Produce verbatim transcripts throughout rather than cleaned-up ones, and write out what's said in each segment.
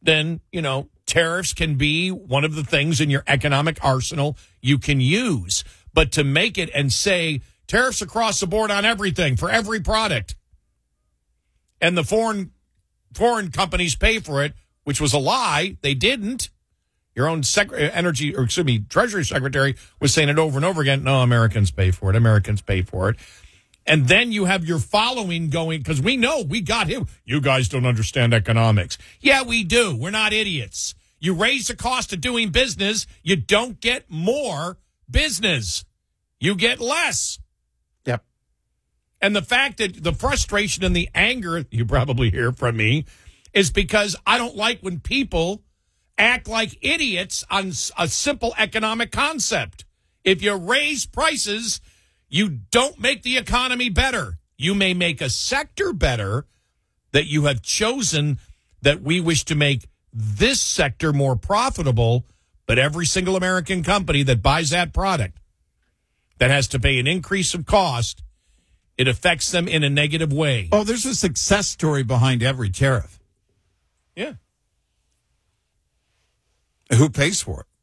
then, you know, tariffs can be one of the things in your economic arsenal you can use. But to make it and say tariffs across the board on everything for every product, and the foreign foreign companies pay for it, which was a lie. They didn't. Your own sec- energy, or excuse me, Treasury Secretary was saying it over and over again. No, Americans pay for it. Americans pay for it. And then you have your following going, because we know we got him. You guys don't understand economics. Yeah, we do. We're not idiots. You raise the cost of doing business, you don't get more business. You get less. Yep. And the fact that the frustration and the anger you probably hear from me is because I don't like when people act like idiots on a simple economic concept. If you raise prices, you don't make the economy better. You may make a sector better that you have chosen that we wish to make this sector more profitable, but every single American company that buys that product that has to pay an increase of cost, it affects them in a negative way. Oh, there's a success story behind every tariff. Yeah. Who pays for it?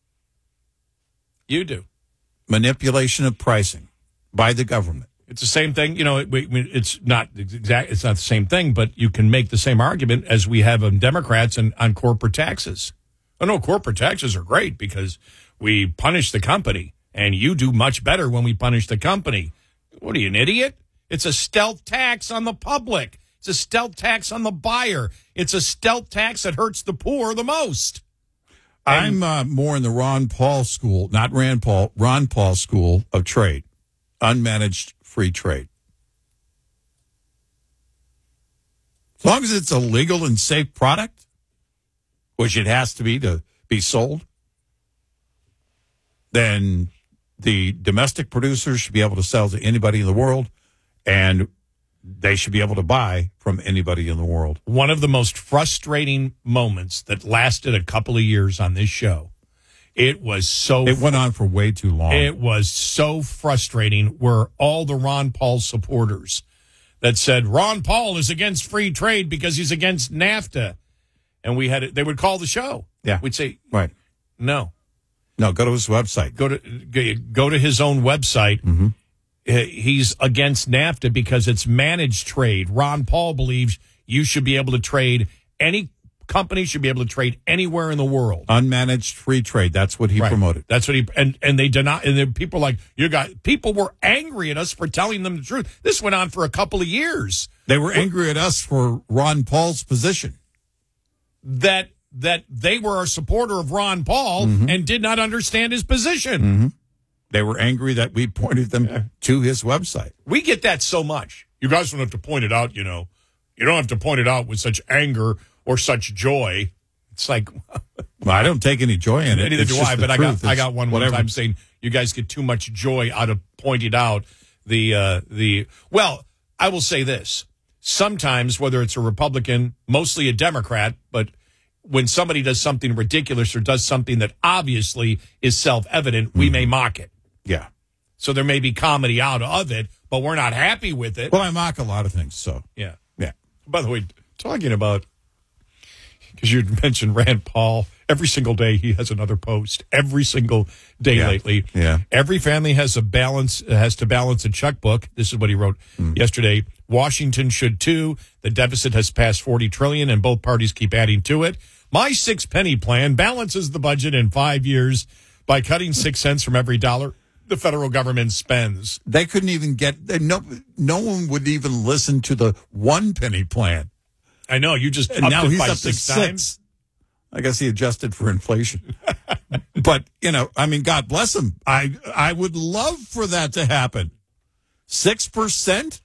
You do. Manipulation of pricing by the government. It's the same thing. You know, it, it's not exact. It's not the same thing, but you can make the same argument as we have on Democrats and on corporate taxes. Oh, no, corporate taxes are great because we punish the company, and you do much better when we punish the company. What are you, an idiot? It's a stealth tax on the public. It's a stealth tax on the buyer. It's a stealth tax that hurts the poor the most. And I'm uh, more in the Ron Paul school, not Rand Paul, Ron Paul school of trade, unmanaged free trade. As long as it's a legal and safe product, which it has to be to be sold, then the domestic producers should be able to sell to anybody in the world, and they should be able to buy from anybody in the world. One of the most frustrating moments that lasted a couple of years on this show. It was so... It went on for way too long. It was so frustrating where all the Ron Paul supporters that said, Ron Paul is against free trade because he's against NAFTA. And we had it, they would call the show. Yeah. We'd say, right. No. No, go to his website. Go to go to his own website. Mm-hmm. He's against NAFTA because it's managed trade. Ron Paul believes you should be able to trade, any company should be able to trade anywhere in the world. Unmanaged free trade. That's what he right. promoted. That's what he, and, and they deny, and then people like, you got, people were angry at us for telling them the truth. This went on for a couple of years. They were angry at us for Ron Paul's position. That, that they were a supporter of Ron Paul mm-hmm. and did not understand his position. Mm-hmm. They were angry that we pointed them yeah. to his website. We get that so much. You guys don't have to point it out, you know. You don't have to point it out with such anger or such joy. It's like... well, I don't take any joy in it. Neither do I, but I got, I got one whatever. one time saying you guys get too much joy out of pointing out the... Uh, the. Well, I will say this. Sometimes, whether it's a Republican, mostly a Democrat, but... when somebody does something ridiculous or does something that obviously is self-evident, mm-hmm. we may mock it. Yeah. So there may be comedy out of it, but we're not happy with it. Well, I mock a lot of things, so. Yeah. Yeah. By the way, talking about, because you mentioned Rand Paul, every single day he has another post. Every single day yeah. lately. Yeah. Every family has a balance, has to balance a checkbook. This is what he wrote mm. yesterday. Washington should too. The deficit has passed forty trillion dollars and both parties keep adding to it. My six penny plan balances the budget in five years by cutting six cents from every dollar the federal government spends. They couldn't even get, no no one would even listen to the one penny plan. I know, you just and upped now it he's by up six to times. Six. I guess he adjusted for inflation. But, you know, I mean, God bless him. I, I would love for that to happen. six percent?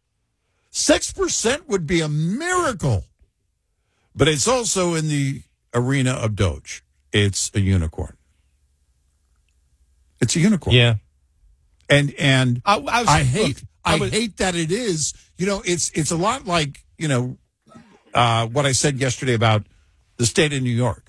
six percent would be a miracle. But it's also in the arena of Doge. It's a unicorn. It's a unicorn. Yeah. And and I, I, was, I hate look, I, I was, hate that it is. You know, it's it's a lot like, you know, uh, what I said yesterday about the state of New York.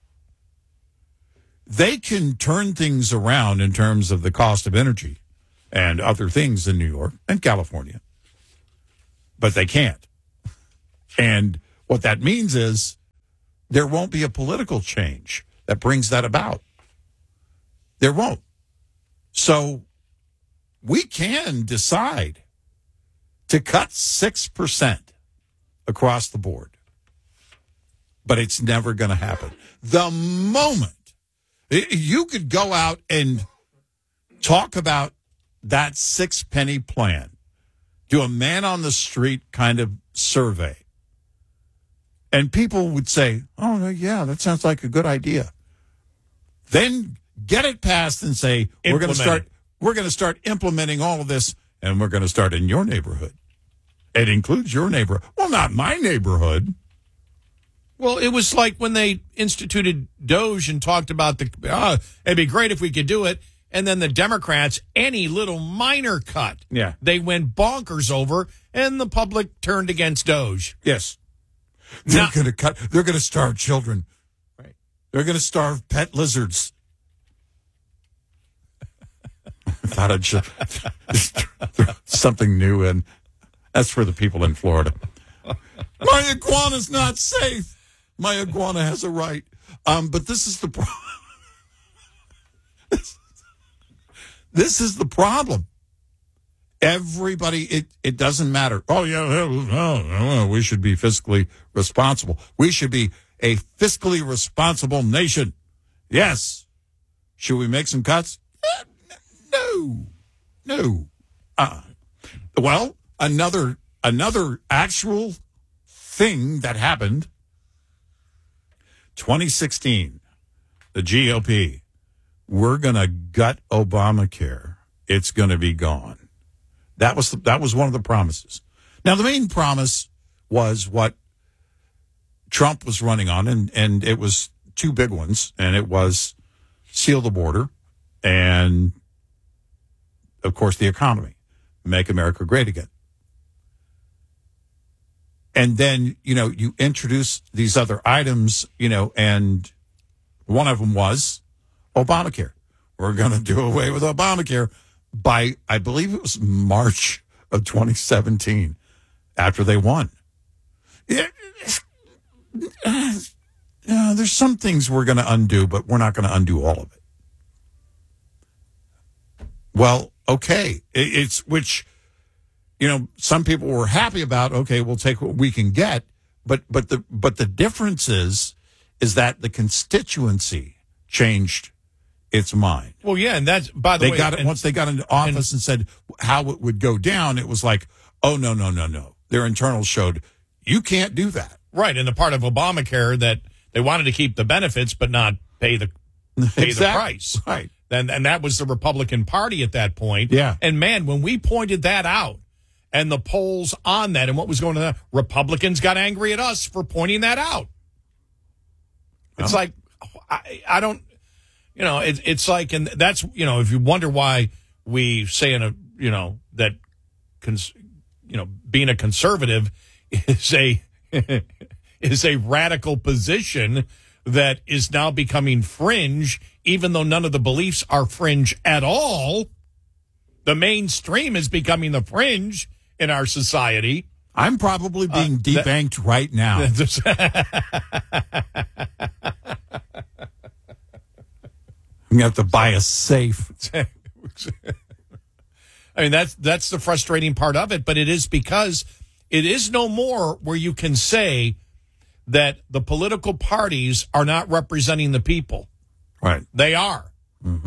They can turn things around in terms of the cost of energy and other things in New York and California. But they can't. And what that means is there won't be a political change that brings that about. There won't. So we can decide to cut six percent across the board, but it's never going to happen. The moment you could go out and talk about that six penny plan, do a man on the street kind of survey, and people would say, oh, no, yeah, that sounds like a good idea. Then get it passed and say, we're going to start we're going to start implementing all of this, and we're going to start in your neighborhood. It includes your neighborhood. Well, not my neighborhood. Well, it was like when they instituted Doge and talked about the, oh, it'd be great if we could do it. And then the Democrats, any little minor cut, yeah, they went bonkers over, and the public turned against Doge. Yes. They're Now- going to cut. They're going to starve children. Right. They're going to starve pet lizards. I thought I'd just throw something new in. That's for the people in Florida. My iguana's not safe. My iguana has a right. Um, but this is the problem. this, this is the problem. Everybody, it, it doesn't matter. Oh, yeah, well, we should be fiscally responsible. We should be a fiscally responsible nation. Yes. Should we make some cuts? No. No. Uh, well, another another actual thing that happened, twenty sixteen, the G O P, we're going to gut Obamacare. It's going to be gone. That was the, that was one of the promises. Now, the main promise was what Trump was running on, and, and it was two big ones, and it was seal the border and, of course, the economy, make America great again. And then, you know, you introduce these other items, you know, and one of them was Obamacare. We're going to do away with Obamacare by, I believe it was March of twenty seventeen, after they won. Yeah, uh, uh, there's some things we're going to undo, but we're not going to undo all of it. Well, okay. It, it's which, you know, some people were happy about. Okay, we'll take what we can get, but but the but the difference is is that the constituency changed its mind. Well, yeah, and that's, by the They way. got it and- once they got into office and, and said how it would go down. It was like, oh, no, no, no, no. Their internals showed you can't do that. Right, and the part of Obamacare that they wanted to keep the benefits but not pay the pay Exactly. the price. Right. And, and that was the Republican Party at that point. Yeah. And, man, when we pointed that out and the polls on that and what was going on, Republicans got angry at us for pointing that out. It's Oh. like, I, I don't, you know, it, it's like, and that's, you know, if you wonder why we say in a, you know, that, cons, you know, being a conservative is a, is a radical position that is now becoming fringe, even though none of the beliefs are fringe at all. The mainstream is becoming the fringe in our society. I'm probably being Uh, that- debanked right now. I'm going to have to buy a safe. I mean, that's that's the frustrating part of it, but it is because it is no more where you can say that the political parties are not representing the people. Right. They are. Mm-hmm.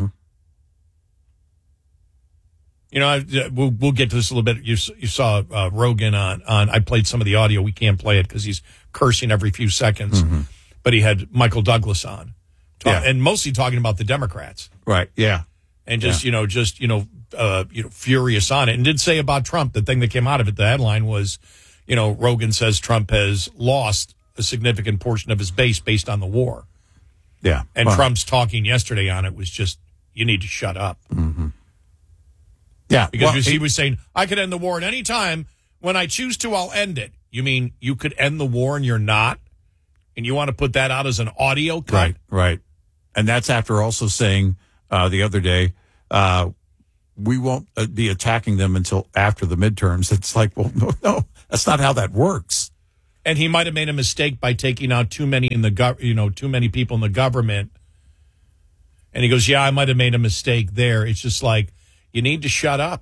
You know, I, we'll we'll get to this a little bit. You s- you saw uh, Rogan on on. I played some of the audio. We can't play it because he's cursing every few seconds. Mm-hmm. But he had Michael Douglas on, talk, Yeah. and mostly talking about the Democrats. Right. Yeah. And just, you know, just, you know, uh, you know, furious on it. And did say about Trump, the thing that came out of it, the headline was, you know, Rogan says Trump has lost a significant portion of his base based on the war. Yeah. And Well, Trump's talking yesterday on it was just, you need to shut up. Yeah. Because well, he he- was saying, I could end the war at any time. When I choose to, I'll end it. You mean you could end the war and you're not? And you want to put that out as an audio cut? Right, right. And that's after also saying uh, the other day, uh, we won't uh, be attacking them until after the midterms. It's like, well, no, no, that's not how that works. And he might have made a mistake by taking out too many in the gov- you know, too many people in the government. And he goes, yeah, I might have made a mistake there. It's just like, you need to shut up.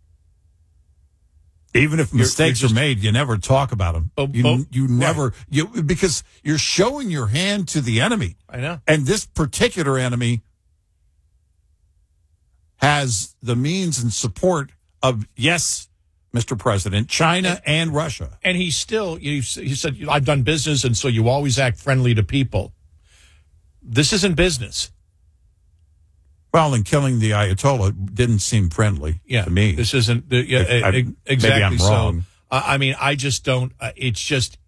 Even if You're- mistakes you're just- are made, you never talk about them. Oh, you oh, you right. never you because you're showing your hand to the enemy. I know. And this particular enemy has the means and support of, yes, Mister President, China and Russia. And he still, you, he said, I've done business, and so you always act friendly to people. This isn't business. Well, and killing the Ayatollah didn't seem friendly Yeah, to me. This isn't, the, yeah, If I- e- exactly. maybe I'm wrong. So, uh, I mean, I just don't, uh, it's just,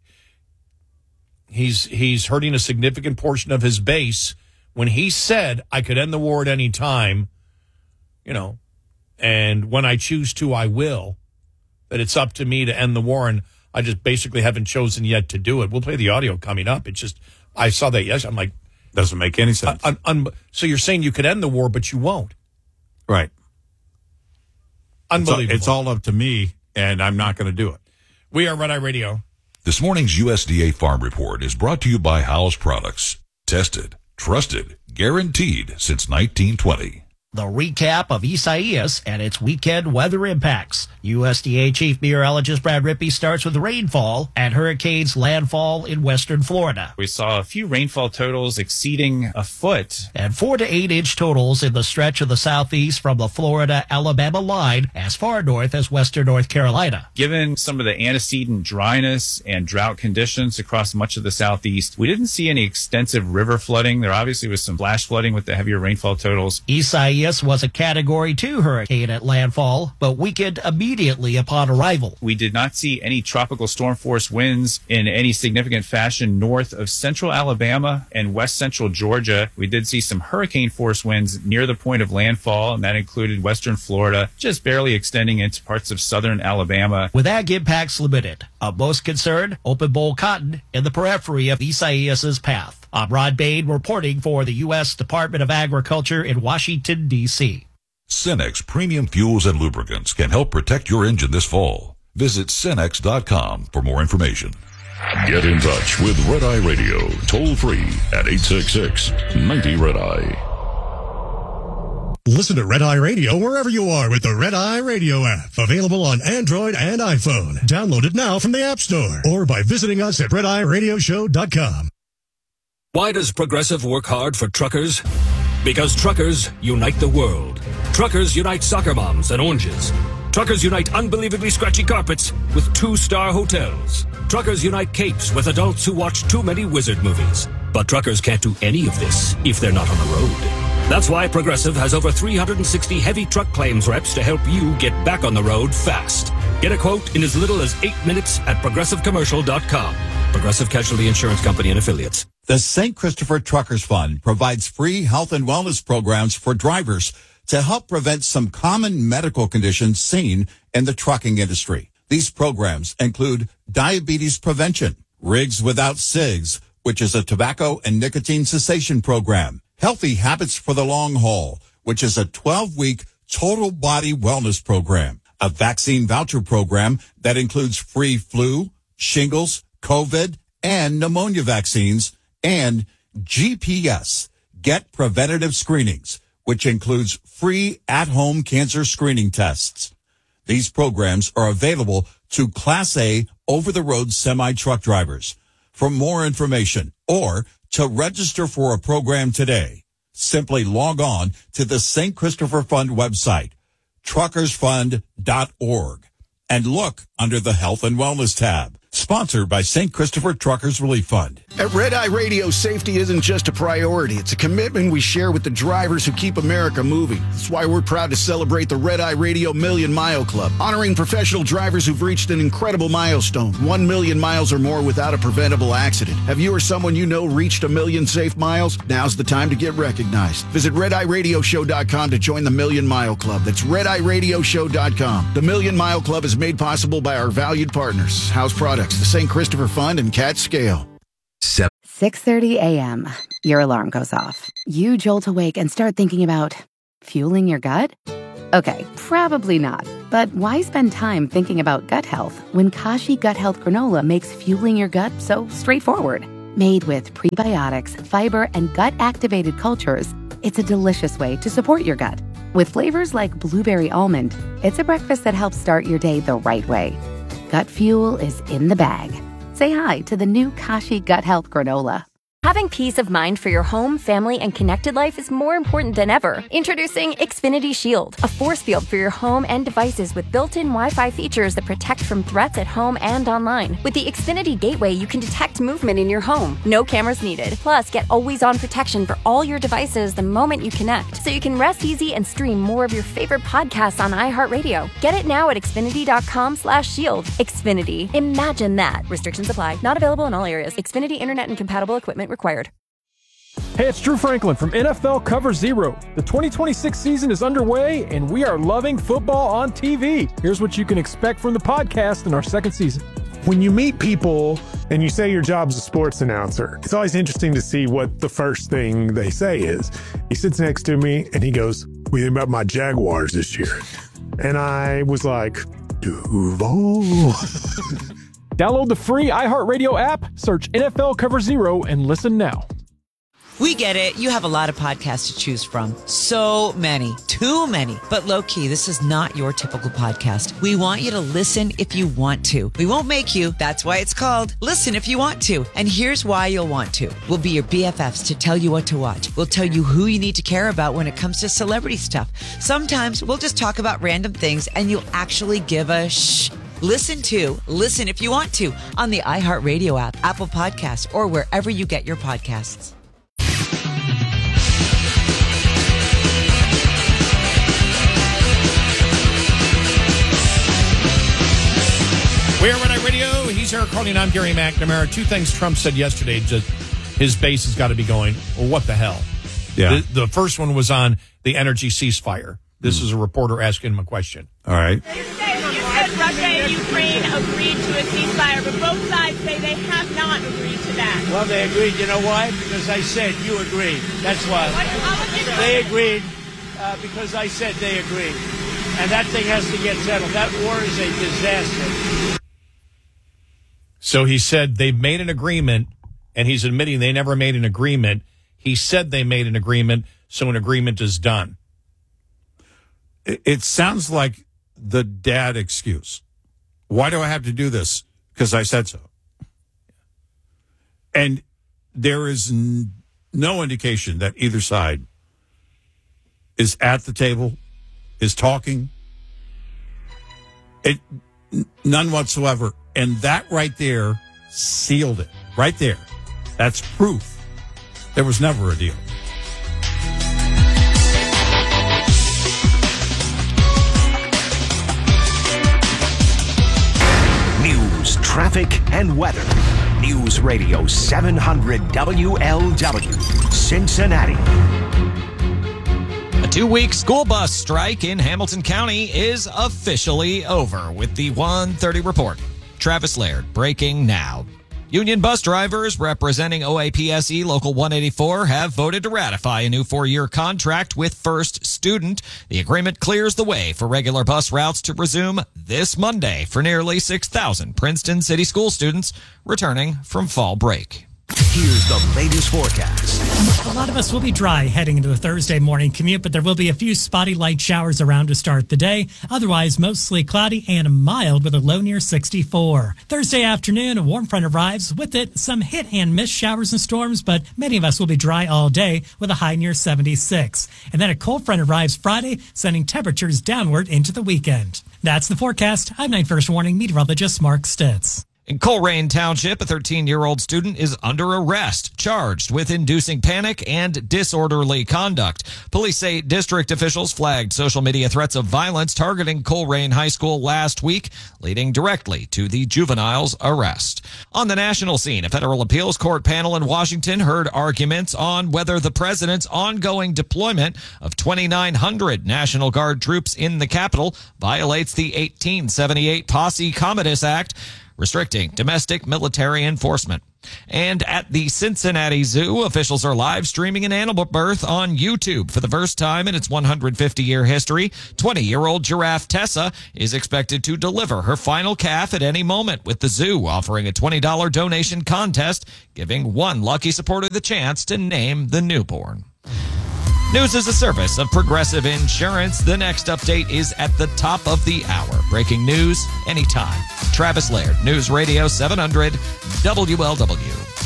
he's he's hurting a significant portion of his base. When he said, I could end the war at any time, you know, and when I choose to, I will, that it's up to me to end the war, and I just basically haven't chosen yet to do it. We'll play the audio coming up. It's just, I saw that yesterday. I'm like, Doesn't make any sense. un, un, so you're saying you could end the war, but you won't? Right. It's all, Unbelievable. it's all up to me, and I'm not going to do it. We are Red Eye Radio. This morning's U S D A Farm Report is brought to you by Howes Products. Tested, trusted, guaranteed since nineteen twenty. The recap of Isaias and its weekend weather impacts. U S D A Chief Meteorologist Brad Rippey starts with rainfall and hurricanes landfall in western Florida. We saw a few rainfall totals exceeding a foot. And four to eight inch totals in the stretch of the southeast from the Florida-Alabama line as far north as western North Carolina. Given some of the antecedent dryness and drought conditions across much of the southeast, we didn't see any extensive river flooding. There obviously was some flash flooding with the heavier rainfall totals. Isaias was a Category two hurricane at landfall, but weakened immediately upon arrival. We did not see any tropical storm force winds in any significant fashion north of central Alabama and west central Georgia. We did see some hurricane force winds near the point of landfall, and that included western Florida, just barely extending into parts of southern Alabama. With ag impacts limited, of most concern, open boll cotton in the periphery of Isaias's path. I'm Rod Bain reporting for the U S Department of Agriculture in Washington, D C Cenex Premium Fuels and Lubricants can help protect your engine this fall. Visit Cenex dot com for more information. Get in touch with Red Eye Radio, toll free at eight six six, ninety, Red Eye. Listen to Red Eye Radio wherever you are with the Red Eye Radio app. Available on Android and iPhone. Download it now from the App Store or by visiting us at red eye radio show dot com. Why does Progressive work hard for truckers? Because truckers unite the world. Truckers unite soccer moms and oranges. Truckers unite unbelievably scratchy carpets with two-star hotels. Truckers unite capes with adults who watch too many wizard movies. But truckers can't do any of this if they're not on the road. That's why Progressive has over three hundred sixty heavy truck claims reps to help you get back on the road fast. Get a quote in as little as eight minutes at progressive commercial dot com. Progressive Casualty Insurance Company and Affiliates. The Saint Christopher Truckers Fund provides free health and wellness programs for drivers to help prevent some common medical conditions seen in the trucking industry. These programs include diabetes prevention, Rigs Without Cigs, which is a tobacco and nicotine cessation program, Healthy Habits for the Long Haul, which is a twelve-week total body wellness program, a vaccine voucher program that includes free flu, shingles, COVID, and pneumonia vaccines, and G P S, Get Preventative Screenings, which includes free at-home cancer screening tests. These programs are available to Class A over-the-road semi-truck drivers. For more information or to register for a program today, simply log on to the Saint Christopher Fund website, truckers fund dot org, and look under the Health and Wellness tab. Sponsored by Saint Christopher Truckers Relief Fund. At Red Eye Radio, safety isn't just a priority. It's a commitment we share with the drivers who keep America moving. That's why we're proud to celebrate the Red Eye Radio Million Mile Club, honoring professional drivers who've reached an incredible milestone, one million miles or more without a preventable accident. Have you or someone you know reached a million safe miles? Now's the time to get recognized. Visit red eye radio show dot com to join the Million Mile Club. That's red eye radio show dot com. The Million Mile Club is made possible by our valued partners, House Products, the Saint Christopher Fund, and Cat Scale. six thirty a.m. Your alarm goes off. You jolt awake and start thinking about fueling your gut? Okay, probably not. But why spend time thinking about gut health when Kashi Gut Health Granola makes fueling your gut so straightforward? Made with prebiotics, fiber, and gut-activated cultures, it's a delicious way to support your gut. With flavors like blueberry almond, it's a breakfast that helps start your day the right way. Gut fuel is in the bag. Say hi to the new Kashi Gut Health Granola. Having peace of mind for your home, family, and connected life is more important than ever. Introducing Xfinity Shield, a force field for your home and devices with built-in Wi-Fi features that protect from threats at home and online. With the Xfinity Gateway, you can detect movement in your home. No cameras needed. Plus, get always-on protection for all your devices the moment you connect, so you can rest easy and stream more of your favorite podcasts on iHeartRadio. Get it now at Xfinity.com slash shield. Xfinity. Imagine that. Restrictions apply. Not available in all areas. Xfinity Internet and compatible equipment required. Hey, it's Drew Franklin from N F L Cover Zero. The twenty twenty-six season is underway, and we are loving football on T V. Here's what you can expect from the podcast in our second season. When you meet people and you say your job's a sports announcer, it's always interesting to see what the first thing they say is. He sits next to me, and he goes, "What do you think about my Jaguars this year?" And I was like, Duval. Download the free iHeartRadio app, search N F L Cover Zero, and listen now. We get it. You have a lot of podcasts to choose from. So many. Too many. But low-key, this is not your typical podcast. We want you to listen if you want to. We won't make you. That's why it's called Listen If You Want To. And here's why you'll want to. We'll be your B F Fs to tell you what to watch. We'll tell you who you need to care about when it comes to celebrity stuff. Sometimes we'll just talk about random things and you'll actually give a shh. Listen to Listen If You Want To on the iHeartRadio app, Apple Podcasts, or wherever you get your podcasts. We are Red Eye Radio. He's Eric Carney, and I'm Gary McNamara. Two things Trump said yesterday, just his base has got to be going, well, what the hell? Yeah. The, the first one was on the energy ceasefire. This mm. is a reporter asking him a question. All right. You said, you said Russia and Ukraine agreed to a ceasefire, but both sides say they have not agreed to that. Well, they agreed. You know why? Because I said you agreed. That's why. They agreed uh, because I said they agreed. And that thing has to get settled. That war is a disaster. So he said they've made an agreement, and he's admitting they never made an agreement. He said they made an agreement, so an agreement is done. It, it sounds like the dad excuse. Why do I have to do this? Because I said so. And there is n- no indication that either side is at the table, is talking. It n- none whatsoever. And that right there sealed it. Right there. That's proof there was never a deal. News, traffic, and weather. News Radio seven hundred W L W, Cincinnati. A two-week school bus strike in Hamilton County is officially over with the one thirty report. Travis Laird breaking now. Union bus drivers representing O A P S E Local one eighty-four have voted to ratify a new four-year contract with First Student. The agreement clears the way for regular bus routes to resume this Monday for nearly six thousand Princeton City School students returning from fall break. Here's the latest forecast. A lot of us will be dry heading into the Thursday morning commute, but there will be a few spotty light showers around to start the day. Otherwise, mostly cloudy and mild with a low near sixty-four. Thursday afternoon, a warm front arrives. With it, some hit and miss showers and storms, but many of us will be dry all day with a high near seventy-six. And then a cold front arrives Friday, sending temperatures downward into the weekend. That's the forecast. I'm Night First Warning meteorologist Mark Stitz. In Colerain Township, a thirteen-year-old student is under arrest, charged with inducing panic and disorderly conduct. Police say district officials flagged social media threats of violence targeting Colerain High School last week, leading directly to the juvenile's arrest. On the national scene, a federal appeals court panel in Washington heard arguments on whether the president's ongoing deployment of twenty-nine hundred National Guard troops in the Capitol violates the eighteen seventy-eight Posse Comitus Act, restricting domestic military enforcement. And at the Cincinnati Zoo, officials are live streaming an animal birth on YouTube. For the first time in its one hundred fifty year history, twenty-year-old giraffe Tessa is expected to deliver her final calf at any moment, with the zoo offering a twenty dollars donation contest, giving one lucky supporter the chance to name the newborn. News is a service of Progressive Insurance. The next update is at the top of the hour. Breaking news anytime. Travis Laird, News Radio seven hundred W L W.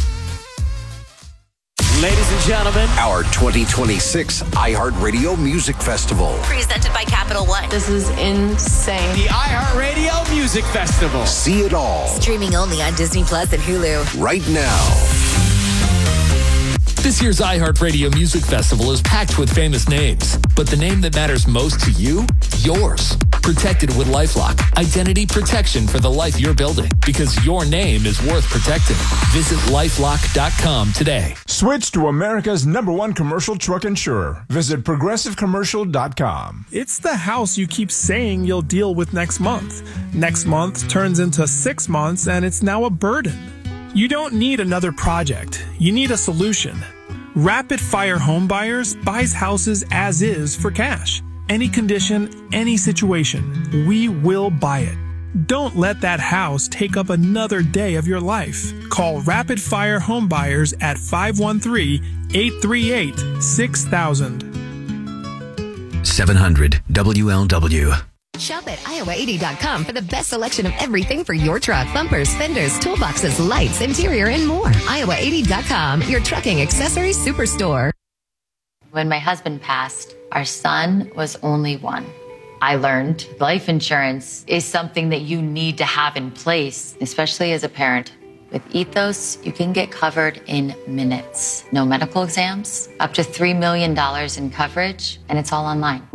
Ladies and gentlemen, our twenty twenty-six iHeartRadio Music Festival. Presented by Capital One. This is insane. The iHeartRadio Music Festival. See it all. Streaming only on Disney Plus and Hulu. Right now. This year's iHeartRadio Music Festival is packed with famous names, but the name that matters most to you? Yours. Protected with LifeLock. Identity protection for the life you're building, because your name is worth protecting. Visit lifelock dot com today. Switch to America's number one commercial truck insurer. Visit progressive commercial dot com. It's the house you keep saying you'll deal with next month. Next month turns into six months and it's now a burden. You don't need another project. You need a solution. Rapid Fire Home Buyers buys houses as is for cash. Any condition, any situation, we will buy it. Don't let that house take up another day of your life. Call Rapid Fire Home Buyers at five one three, eight three eight, six thousand. seven hundred W L W. Shop at Iowa eighty dot com for the best selection of everything for your truck. Bumpers, fenders, toolboxes, lights, interior, and more. Iowa eighty dot com, your trucking accessories superstore. When my husband passed, our son was only one. I learned life insurance is something that you need to have in place, especially as a parent. With Ethos, you can get covered in minutes. No medical exams, up to three million dollars in coverage, and it's all online.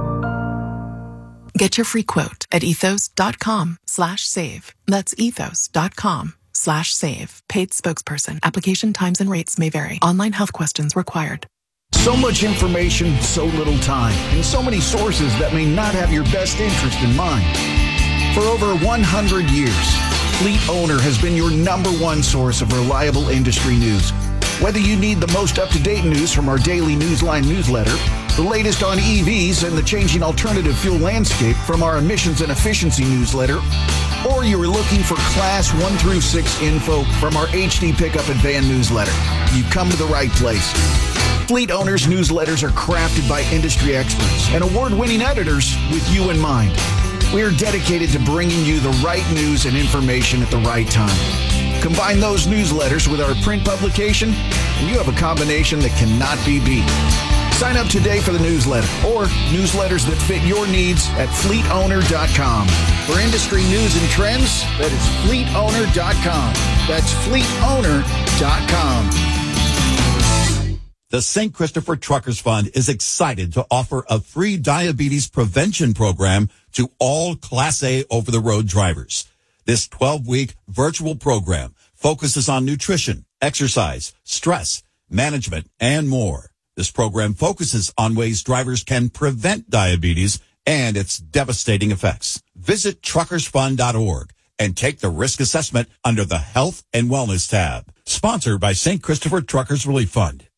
Get your free quote at ethos.com slash save. That's ethos.com slash save. Paid spokesperson. Application times and rates may vary. Online health questions required. So much information, so little time, and so many sources that may not have your best interest in mind. For over one hundred years, Fleet Owner has been your number one source of reliable industry news. Whether you need the most up-to-date news from our daily Newsline newsletter, the latest on E Vs and the changing alternative fuel landscape from our emissions and efficiency newsletter, or you are looking for Class one through six info from our H D Pickup and Van newsletter, you've come to the right place. Fleet Owners newsletters are crafted by industry experts and award-winning editors with you in mind. We are dedicated to bringing you the right news and information at the right time. Combine those newsletters with our print publication, and you have a combination that cannot be beat. Sign up today for the newsletter or newsletters that fit your needs at fleet owner dot com. For industry news and trends, that is fleet owner dot com. That's fleet owner dot com. The Saint Christopher Truckers Fund is excited to offer a free diabetes prevention program to all Class A over-the-road drivers. This twelve-week virtual program focuses on nutrition, exercise, stress, management, and more. This program focuses on ways drivers can prevent diabetes and its devastating effects. Visit truckers fund dot org and take the risk assessment under the Health and Wellness tab. Sponsored by Saint Christopher Truckers Relief Fund.